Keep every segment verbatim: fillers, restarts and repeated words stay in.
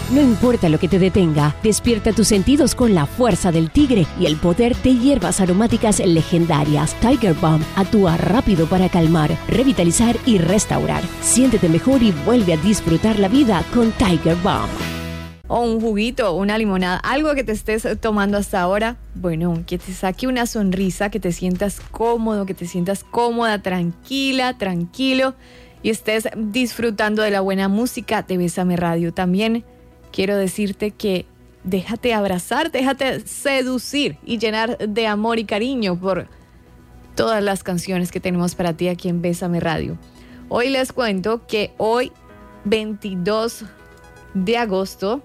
No importa lo que te detenga, despierta tus sentidos con la fuerza del tigre y el poder de hierbas aromáticas legendarias. Tiger Balm actúa rápido para calmar, revitalizar y restaurar. Siéntete mejor y vuelve a disfrutar la vida con Tiger Balm. O un juguito, una limonada, algo que te estés tomando hasta ahora, bueno, que te saque una sonrisa, que te sientas cómodo, que te sientas cómoda, tranquila, tranquilo y estés disfrutando de la buena música de Bésame Radio. También quiero decirte que déjate abrazar, déjate seducir y llenar de amor y cariño por todas las canciones que tenemos para ti aquí en Bésame Radio. Hoy les cuento que hoy, veintidós de agosto,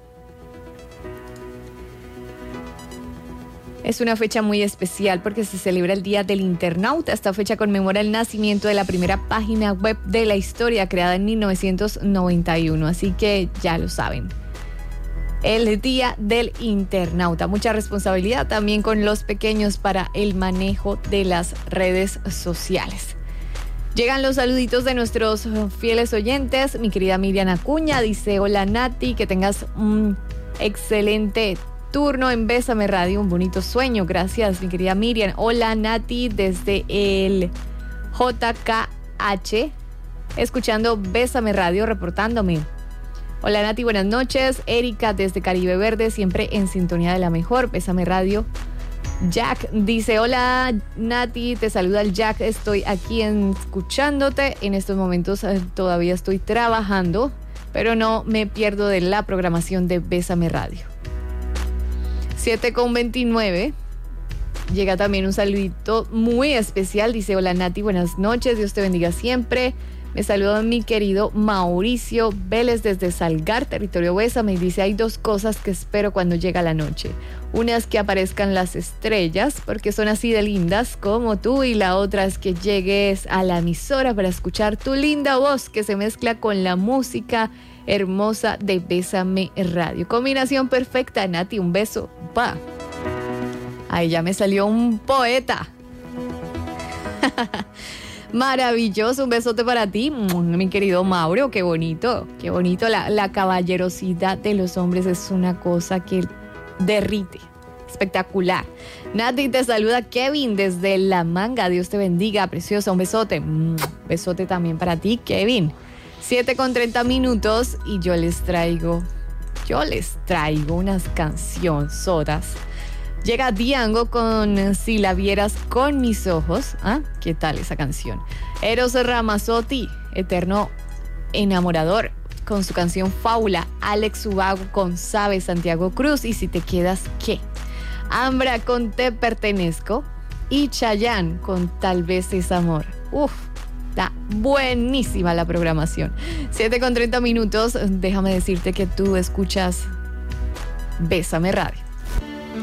es una fecha muy especial porque se celebra el Día del Internauta. Esta fecha conmemora el nacimiento de la primera página web de la historia, creada en mil novecientos noventa y uno. Así que ya lo saben. El Día del Internauta. Mucha responsabilidad también con los pequeños para el manejo de las redes sociales. Llegan los saluditos de nuestros fieles oyentes. Mi querida Miriam Acuña dice: hola Nati, que tengas un excelente turno en Bésame Radio, un bonito sueño. Gracias, mi querida Miriam. Hola Nati, desde el J K H, escuchando Bésame Radio, reportándome. Hola Nati, buenas noches. Erika desde Caribe Verde, siempre en sintonía de la mejor. Bésame Radio. Jack dice: hola Nati, te saluda el Jack, estoy aquí en, escuchándote. En estos momentos eh, todavía estoy trabajando, pero no me pierdo de la programación de Bésame Radio. siete con veintinueve. Llega también un saludito muy especial. Dice: hola Nati, buenas noches, Dios te bendiga siempre. Me saluda mi querido Mauricio Vélez desde Salgar, territorio Bésame, y dice: hay dos cosas que espero cuando llega la noche. Una es que aparezcan las estrellas, porque son así de lindas como tú, y la otra es que llegues a la emisora para escuchar tu linda voz que se mezcla con la música hermosa de Bésame Radio. Combinación perfecta, Nati, un beso. Va. Ahí ya me salió un poeta. Maravilloso, un besote para ti, mi querido Mauro. Qué bonito, qué bonito. La, la caballerosidad de los hombres es una cosa que derrite. Espectacular. Nati, te saluda Kevin desde La Manga. Dios te bendiga, preciosa. Un besote. Un besote también para ti, Kevin. siete con treinta minutos y yo les traigo, yo les traigo unas cancionzotas. Llega Diango con Si la vieras con mis ojos. ¿Ah? ¿Qué tal esa canción? Eros Ramazzotti, eterno enamorador, con su canción Fábula. Alex Ubago con Sabe, Santiago Cruz y Si te quedas, ¿qué? Ambra con Te pertenezco y Chayanne con Tal vez es amor. Uf. Está buenísima la programación. siete con treinta minutos. Déjame decirte que tú escuchas Bésame Radio.